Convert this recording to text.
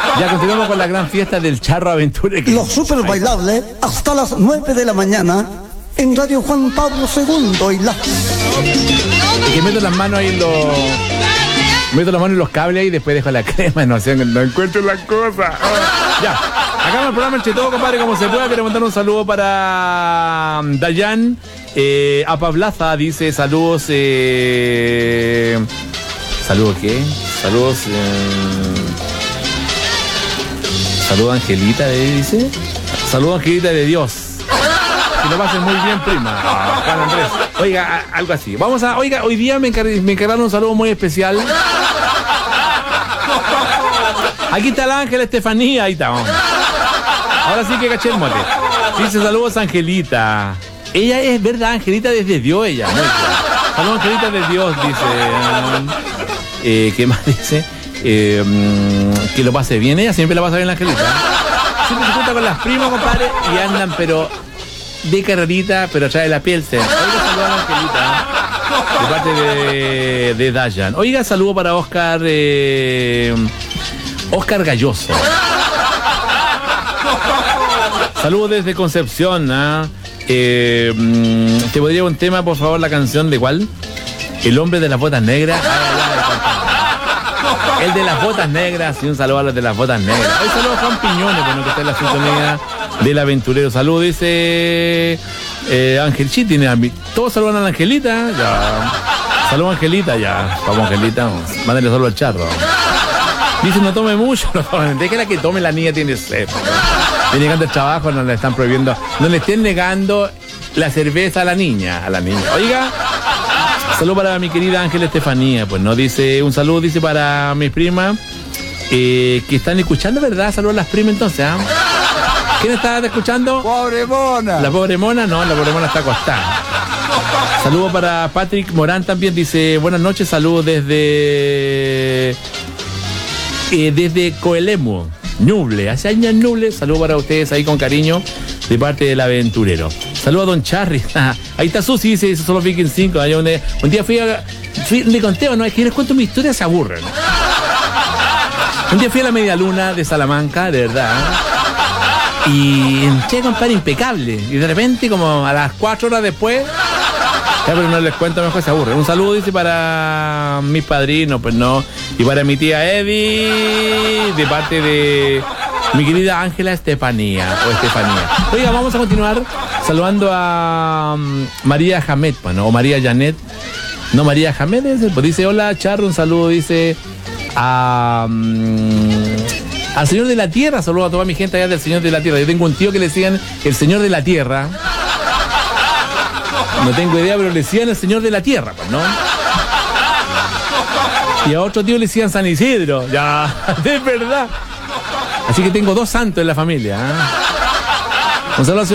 Ya continuamos con la gran fiesta del Charro Aventura. Los super bailables hasta las 9 de la mañana en Radio Juan Pablo II y la... Y que meto las manos ahí en los... Meto las manos en los cables y después dejo la crema, no sé, no encuentro las cosas. Ya, acá en el programa entre todo, compadre, como se pueda. Quiero mandar un saludo para Dayan, a Pablaza, dice saludos, ¿saludos qué? Saludos, saludos Angelita, dice. Saludos Angelita de Dios. Que lo pasen muy bien, prima. Juan Andrés. Oiga, algo así. Vamos a, oiga, hoy día me encargaron un saludo muy especial. Aquí está la Ángela Estefanía, ahí está. Ahora sí que caché el mote. Dice saludos Angelita. Ella es verdad, Angelita desde Dios, ella. Saludos Angelita de Dios, dice. ¿Qué más dice? Que lo pase bien, ella siempre la pasa bien la Angelita. Siempre se junta con las primas, compadre, y andan, pero de carrerita, pero trae la piel. Oiga, saludos a la Angelita, de parte de Dayan. Oiga, saludo para Oscar, Oscar Galloso. Saludos desde Concepción. ¿Te podría un tema, por favor, la canción de cuál? El hombre de las botas negras. El de las botas negras, y un saludo a los de las botas negras. Hoy saludo a Juan Piñones, bueno, que está en la sintonía del aventurero. Saludos, dice Ángel Chiti. Todos saludan a la Angelita. Ya. Saludos, Angelita, ya. Vamos, Angelita. Mándale saludo al Charro. Dice, no tome mucho, no tome. Déjela que tome, la niña tiene sed. Viene llegando el trabajo, no le están prohibiendo, no le estén negando la cerveza a la niña. Oiga. Saludo para mi querida Ángela Estefanía, pues no dice, un saludo dice para mis primas que están escuchando, ¿verdad? Saludos a las primas entonces, ¿ah? ¿Quién está escuchando? ¡Pobre mona! La pobre mona, no, la pobre mona está acostada. Saludo para Patrick Morán también, dice, buenas noches, saludos desde Coelemu, Ñuble, hace años Ñuble, saludo para ustedes ahí con cariño, de parte del aventurero. Saludos a Don Charry. Ahí está Susi, dice, esos son los Vikings 5. Allá donde un día le conté, ¿no? Es que les cuento mi historia, se aburren. Un día fui a la Media Luna de Salamanca, de verdad. Y entré, compadre, impecable. Y de repente, como a las 4 horas después, ya, pero no les cuento, mejor se aburren. Un saludo, dice, para mis padrinos, pues no. Y para mi tía Eddie, de parte de mi querida Ángela Estefanía. Oiga, vamos a continuar saludando a María Jamet, bueno, o María Janet. No, María Jamet pues dice, hola Charro, un saludo, dice al Señor de la Tierra, saludo a toda mi gente allá del Señor de la Tierra. Yo tengo un tío que le decían el Señor de la Tierra. No tengo idea, pero le decían el Señor de la Tierra, pues, ¿no? Y a otro tío le decían San Isidro, ya, de verdad. Así que tengo 2 santos en la familia, ¿eh? Un saludo a